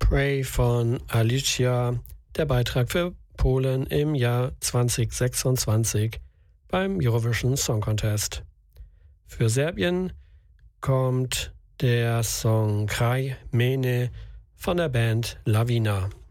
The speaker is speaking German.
Pray von Alicia, der Beitrag für Polen im Jahr 2026 beim Eurovision Song Contest. Für Serbien kommt der Song Kraj Mene von der Band Lavina.